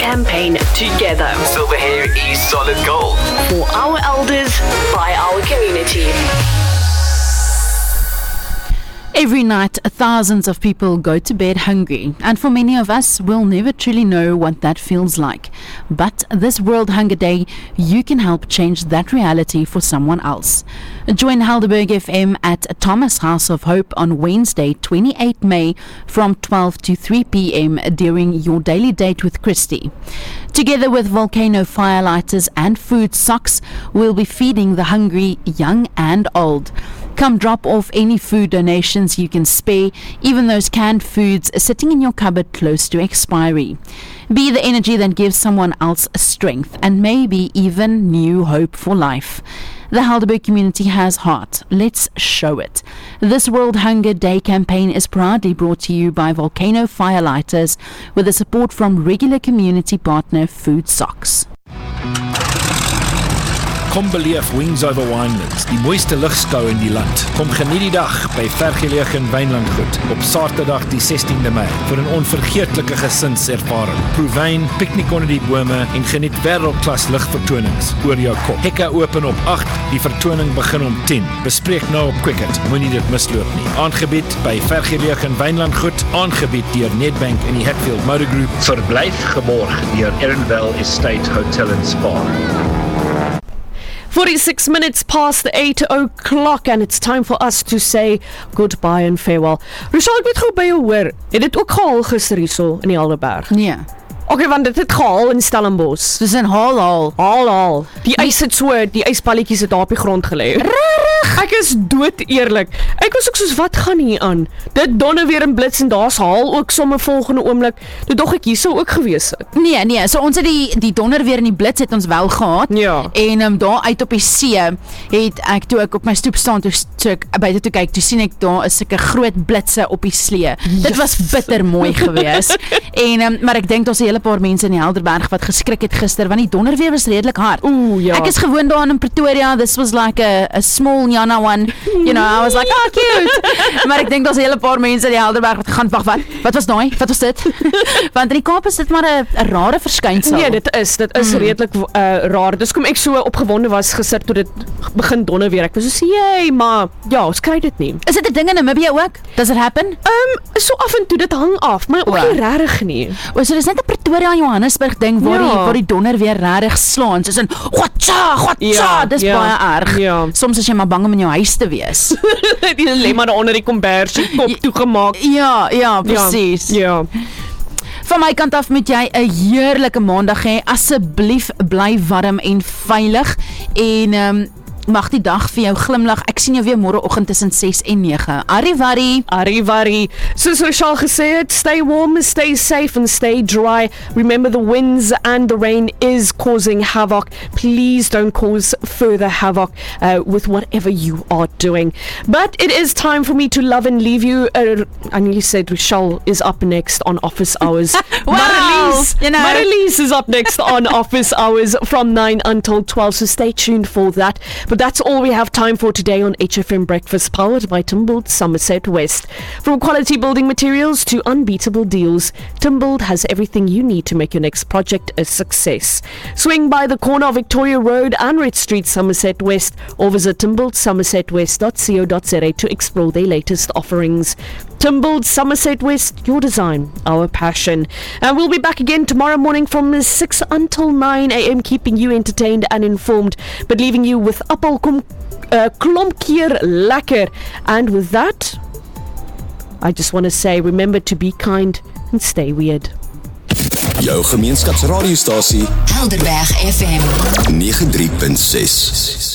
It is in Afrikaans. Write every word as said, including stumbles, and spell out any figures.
campaign together. Silver hair is solid gold. For our elders, by our community. Every night, thousands of people go to bed hungry, and for many of us, we'll never truly know what that feels like. But this World Hunger Day, you can help change that reality for someone else. Join Helderberg F M at Thomas House of Hope on Wednesday, twenty-eighth May from twelve to three p.m. during your daily date with Christy. Together with Volcano Firelighters and Food Socks, we'll be feeding the hungry, young and old. Come drop off any food donations you can spare, even those canned foods sitting in your cupboard close to expiry. Be the energy that gives someone else strength and maybe even new hope for life. The Helderberg community has heart. Let's show it. This World Hunger Day campaign is proudly brought to you by Volcano Firelighters with the support from regular community partner Food Socks. Kom beleef Wings Over Winelands, die mooiste ligskou in die land. Kom geniet die dag by vergelegen Wynlandgoed op Saterdag die sestiende Mei vir 'n onvergeetlike gesinservaring. Proe wyn, piknik onder die bome en geniet wêreldklas ligvertonings oor jou kop. Hekke open op agt, die vertoning begin om tien. Bespreek nou op Quicket, moenie dit misloop nie. Aangebied by vergelegen Wynlandgoed, aangebied deur Nedbank en die Hatfield Motor Group. Verblyf geborg deur Erinwell Estate Hotel and Spa. forty-six minutes past eight o'clock and it's time for us to say goodbye and farewell. Rochelle, ek weet gou by jou hoor, het dit ook gehaal gister hierso in die Helderberg? Nee. Okay, want dit het gehaal in Stellenbosch. Dis in haal haal. Haal haal. Die ys het so, die ysballetjies het daar op die grond gelê. Ek is dood eerlik. Ek was ook soos, wat gaan hier aan? Dit donder weer in blits en daar's haal ook sommer volgende oomblik. Dit dog ek hier sou ook gewees het. Nee, nee, so ons het die, die donder weer in die blits het ons wel gehad. Ja. En um, daar uit op die see het ek, toe ek op my stoep staan, toe, toe ek buite toe kyk, toe sien ek daar is sulke groot blitse op die slee. Yes. Dit was bitter mooi gewees. En, um, maar ek dink daar's 'n hele paar mense in die Helderberg wat geskrik het gister, want die donderweer was redelik hard. Oeh, ja. Ek is gewoond daar in Pretoria, this was like a, a small Jana one, you know, I was like, oh cute. Maar ek dink daar's 'n hele paar mense in die Helderberg wat gaan, wag, wat, wat was daai? Wat was dit? Want in die Kaap is dit maar 'n rare verskynsel. Nee, dit is, dit is mm. redelik uh, raar. Dis kom ek so opgewonde was gister toe dit begin donder weer. Ek was so, jee, maar ja, ons kry dit nie. Is dit 'n ding in Namibia ook? Does it happen? Um, so af en toe, dit hang af, maar ook wow. nie regtig nie. O, so dis net 'n Pretoria en Johannesburg ding waar, ja. die, waar die donder weer regtig slaan. Soos in, gwatsa, gwatsa, ja, dis ja, baie erg. Ja. Soms is jy maar bang om in jou huis te wees. Die lê maar onder die kombers, die kop toegemaak. Ja, ja, presies. Ja. ja. Van my kant af moet jy 'n heerlike maandag hê. Asseblief bly warm en veilig en um, mag die dag vir jou glimlag. Ek sien jou weer môreoggend tussen ses en nege. Arrivari. Arrivari. Soos Rochelle gesê het, stay warm, stay safe and stay dry. Remember the winds and the rain is causing havoc. Please don't cause further havoc uh, with whatever you are doing. But it is time for me to love and leave you. Uh, I nearly said Rochelle is up next on Office Hours. Wow. Marlies, you know. Marlies is up next on Office Hours from nine until twelve, so stay tuned for that. But that's all we have time for today on H F M Breakfast, powered by Timbold Somerset West. From quality building materials to unbeatable deals, Timbold has everything you need to make your next project a success. Swing by the corner of Victoria Road and Red Street, Somerset West, or visit timbold somerset west dot co dot za to explore their latest offerings. Timbold Somerset West, your design, our passion. And we'll be back again tomorrow morning from six until nine a.m, keeping you entertained and informed, but leaving you with appelkom uh, klompkeer lekker. And with that, I just want to say, remember to be kind and stay weird. Jou gemeenskapsradiostasie Helderberg F M ninety-three point six.